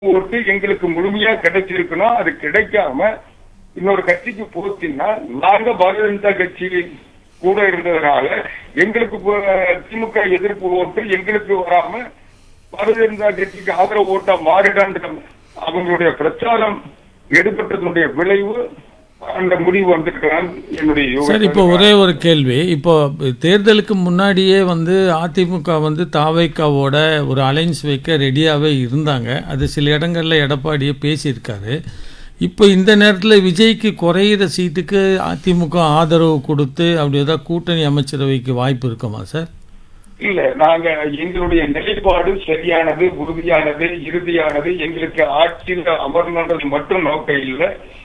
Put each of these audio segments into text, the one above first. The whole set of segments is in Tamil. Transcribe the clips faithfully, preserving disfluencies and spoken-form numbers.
ஓட்டு எங்களுக்கு முழுமையா கிடைச்சிருக்கணும். அது கிடைக்காம இன்னொரு கட்சிக்கு போச்சுன்னா நாங்க பாரதிய ஜனதா கட்சி கூட இருந்ததுனால எங்களுக்கு திமுக எதிர்ப்பு ஓட்டு எங்களுக்கு வராம பாரதிய ஜனதா கட்சிக்கு ஆதரவு ஓட்டா மாறிடான்ற அவங்களுடைய பிரச்சாரம் எடுபட்டதனுடைய விளைவு அந்த முடிவு வந்திருக்கிறான் என்னுடைய. சார், இப்போ ஒரே ஒரு கேள்வி. இப்போ தேர்தலுக்கு முன்னாடியே வந்து அதிமுக வந்து தாவைக்காவோட ஒரு அலைன்ஸ் வைக்க ரெடியாகவே இருந்தாங்க. அது சில இடங்களில் எடப்பாடியே பேசியிருக்காரு. இப்போ இந்த நேரத்தில் விஜய்க்கு குறையிற சீட்டுக்கு அதிமுக ஆதரவு கொடுத்து அப்படி ஏதாவது கூட்டணி அமைச்சரவைக்கு வாய்ப்பு இருக்குமா சார்? இல்ல, நாங்க எங்களுடைய நிலைப்பாடு சரியானது, உறுதியானது, இறுதியானது. எங்களுக்கு ஆட்சியில் அமர்ந்தது மட்டும் நோக்கம் இல்லை.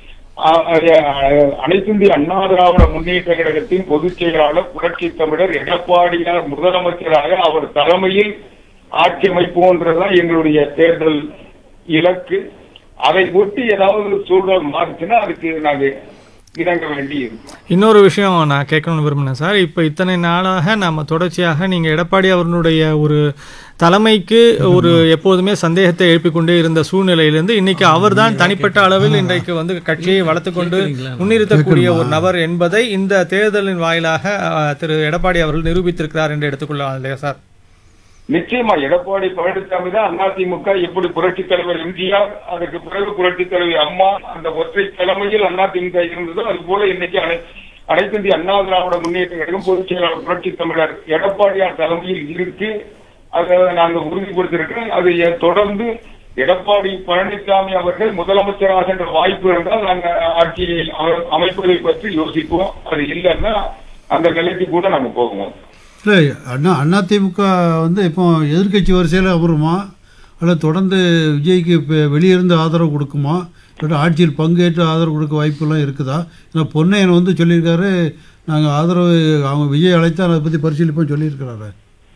அனைத்து இந்திய அண்ணா திராவிட முன்னேற்ற கழகத்தின் பொதுச் செயலாளர் புரட்சி தமிழர் எடப்பாடியார் முதலமைச்சராக அவர் தலைமையில் ஆட்சி அமைப்போன்றதுதான் எங்களுடைய தேர்தல் இலக்கு. அதை ஒட்டி ஏதாவது சூழல் மாறுச்சுன்னா அதுக்கு நாங்க இறங்க வேண்டி இருக்கும். இன்னொரு விஷயம் நான் கேட்கணும்னு விரும்பினேன் சார். இப்போ இத்தனை நாளாக நம்ம தொடர்ச்சியாக நீங்கள் எடப்பாடி அவர்களுடைய ஒரு தலைமைக்கு ஒரு எப்போதுமே சந்தேகத்தை எழுப்பிக்கொண்டே இருந்த சூழ்நிலையிலிருந்து இன்னைக்கு அவர் தான் தனிப்பட்ட அளவில் இன்றைக்கு வந்து கட்சியை வளர்த்து கொண்டு முன்னிறுத்தக்கூடிய ஒரு நபர் என்பதை இந்த தேர்தலின் வாயிலாக திரு எடப்பாடி அவர்கள் நிரூபித்திருக்கிறார் என்று எடுத்துக்கொள்ளலாம் இல்லையா சார்? நிச்சயமா எடப்பாடி பழனிசாமி தான் அதிமுக எப்படி புரட்சி தலைவர் எம்ஜிஆர், அதுக்கு பிறகு புரட்சி தலைவர் அம்மா அந்த ஒற்றை தலைமையில் அதிமுக இருந்ததோ அது போல இன்னைக்கு அனைத்து இந்திய அண்ணா திராவிட முன்னேற்ற கழகம் பொதுச் செயலாளர் புரட்சி தமிழர் எடப்பாடியார் தலைமையில் இருக்கு. அதை நாங்கள் உறுதிப்படுத்திருக்கிறோம். அதை தொடர்ந்து எடப்பாடி பழனிசாமி அவர்கள் முதலமைச்சராக என்ற வாய்ப்பு இருந்தால் நாங்கள் ஆட்சியை அமைப்பதை பற்றி யோசிப்போம். அது இல்லைன்னா அந்த நிலைக்கு கூட நாங்க போவோம். இல்லை, அண்ணா அதிமுக வந்து இப்போ எதிர்கட்சி வரிசையில் அமருமா, அல்ல தொடர்ந்து விஜய்க்கு இப்போ வெளியிருந்து ஆதரவு கொடுக்குமா, இல்லாட்டி ஆட்சியில் பங்கேற்று ஆதரவு கொடுக்க வாய்ப்புலாம் இருக்குதா? ஏன்னா பொன்னையன் வந்து சொல்லியிருக்காரு, நாங்கள் ஆதரவு அவங்க விஜய் அழைத்தா அதை பற்றி பரிசீலிப்போம் சொல்லியிருக்கிறாரு.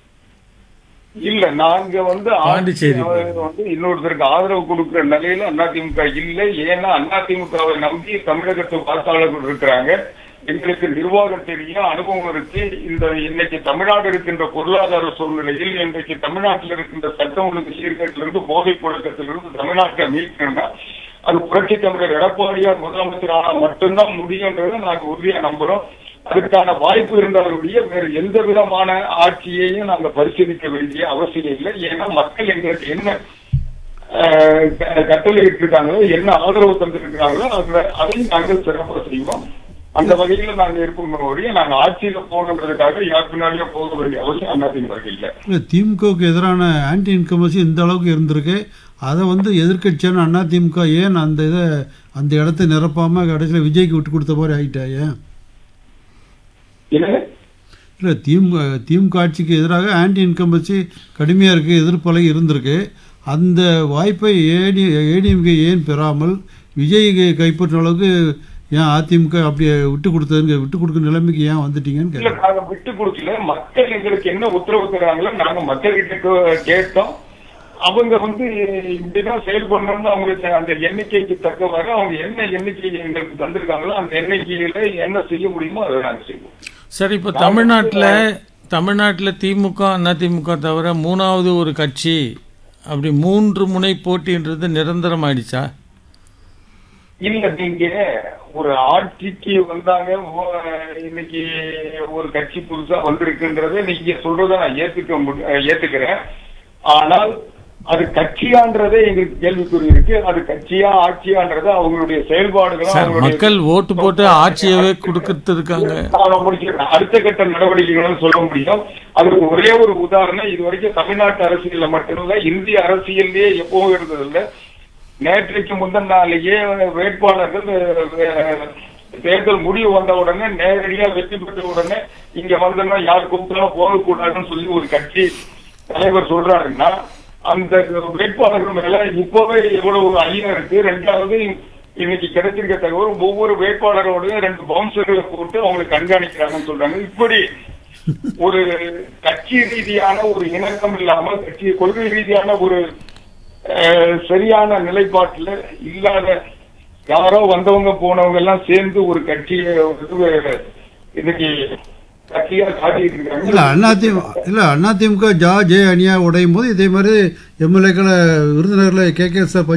இல்ல, நாங்க வந்து பாண்டிச்சேரி வந்து இன்னொருத்தருக்கு ஆதரவு கொடுக்கிற நிலையில அதிமுக இல்லை. ஏன்னா அதிமுகவை நம்பி தமிழகத்து வாக்காளர்கள் இருக்கிறாங்க. எங்களுக்கு நிர்வாகம் தெரியும், அனுபவம் இருக்கு. இந்த இன்னைக்கு தமிழ்நாடு இருக்கின்ற பொருளாதார சூழ்நிலையில் இன்றைக்கு தமிழ்நாட்டில் இருக்கின்ற சட்டம் ஒழுங்கு சீர்கேட்டிலிருந்து போதை புழக்கத்திலிருந்து தமிழ்நாட்டை மீட்கணும்னா அது புரட்சி தமிழர் எடப்பாடியார் முதலமைச்சராக மட்டும்தான் முடியுன்றதை நாங்கள் உறுதியா நம்புறோம். அதுக்கான வாய்ப்பு இருந்தாலுடைய வேறு எந்த விதமான ஆட்சியையும் நாங்கள் பரிசீலிக்க வேண்டிய அவசியம் இல்லை. ஏன்னா மக்கள் எங்களுக்கு என்ன கட்டளையிட்டு இருக்காங்களோ, என்ன ஆதரவு தந்திருக்கிறாங்களோ அதையும் நாங்கள் சிறப்பாக செய்வோம். அந்த வகையில நாங்க இருக்கும் நாங்க ஆட்சியில போகணுன்றதுக்காக யாருக்குனாலேயே போக வேண்டிய அவசியம் அதிமுக இல்லை. திமுகவுக்கு எதிரான ஆன்டி இன்கம்பன்சி இந்த அளவுக்கு இருந்திருக்கு. அதை வந்து எதிர்கட்சியான அதிமுக ஏன் அந்த இதை அந்த இடத்தை நிரப்பாம கடைசியில் விஜய்க்கு விட்டு கொடுத்த மாதிரி ஆகிட்டா? ஏன் இல்லை, திமுக திமுக ஆட்சிக்கு எதிராக ஆன்டி இன்கம்பன்சி கடுமையாக இருக்குது, எதிர்ப்பலை இருந்திருக்கு. அந்த வாய்ப்பை ஏடி ஏடிஎம்கே ஏன் பெறாமல் விஜய் கைப்பற்ற அளவுக்கு ஏன் அதிமுக அப்படியே விட்டு கொடுத்ததுங்க விட்டு கொடுக்குற நிலைமைக்கு ஏன் வந்துட்டீங்கன்னு கேட்க? நாங்க விட்டு கொடுக்கல. மக்கள் எங்களுக்கு என்ன உத்தரவு தராங்களோ நாங்க மக்கள்கிட்ட கேட்டோம். அவங்க வந்து இப்படிதான் செயல்படணும்னு அவங்களுக்கு அந்த எண்ணிக்கைக்கு தக்கவாறு அவங்க என்ன எண்ணிக்கை எங்களுக்கு தந்திருக்காங்களோ அந்த எண்ணிக்கையில என்ன செய்ய முடியுமோ அதை நாங்க செய்வோம். சரி, இப்போ தமிழ்நாட்டில் தமிழ்நாட்டில் திமுக அதிமுக தவிர மூணாவது ஒரு கட்சி அப்படி மூன்று முனை போட்டின்றது நிரந்தரம் ஆயிடுச்சா? இல்ல, நீங்க ஒரு ஆட்சிக்கு வந்தாங்க, இன்னைக்கு ஒரு கட்சி புதுசா வந்திருக்குன்றத நீங்க சொல்றத நான் ஏத்துக்க ஏத்துக்கிறேன். ஆனால் அது கட்சியான்றதே எங்களுக்கு கேள்விக்குறி இருக்கு. அது கட்சியா ஆட்சியான்றத அவங்களுடைய செயல்பாடுகளும் மக்கள் ஓட்டு போட்டு ஆட்சியவே கொடுக்கறது இருக்காங்க. அடுத்த கட்ட நடவடிக்கைகளும் சொல்ல முடியும். அதுக்கு ஒரே ஒரு உதாரணம், இது வரைக்கும் தமிழ்நாட்டு அரசியல்ல மட்டுமில்ல இந்திய அரசியல்லையே எப்பவும் இருந்ததில்லை. நேற்றைக்கு முந்தின நாளையே வேட்பாளர்கள் தேர்தல் முடிவு வந்த உடனே நேரடியா வெற்றி பெற்ற உடனே இங்க வந்தோம்னா யார் கூப்பிட்டாலும் போகக்கூடாதுன்னு சொல்லி ஒரு கட்சி தலைவர் சொல்றாருன்னா அந்த வேட்பாளர்கள் மேல இப்பவே எவ்வளவு ஐயம் இருக்கு. ரெண்டாவது இன்னைக்கு கிடைச்சிருக்க தகவல் ஒவ்வொரு வேட்பாளரோடையும் ரெண்டு பவுன்சர்களை போட்டு அவங்களுக்கு கண்காணிக்கிறாங்கன்னு சொல்றாங்க. இப்படி ஒரு கட்சி ரீதியான ஒரு இணக்கம் இல்லாம கட்சி கொள்கை ரீதியான ஒரு சரியான நிலைப்பாட்டுல இல்லாத யாரோ வந்தவங்க போனவங்க எல்லாம் சேர்ந்து ஒரு கட்சியை இன்னைக்கு கட்சியா காட்டிட்டு இருக்காங்க. இல்ல அதிமுக இல்ல அதிமுக ஜா ஜே அணியா உடையும் போது இதே மாதிரி எம்எல்ஏக்களை விருதுநகர்ல கே கே எஸ்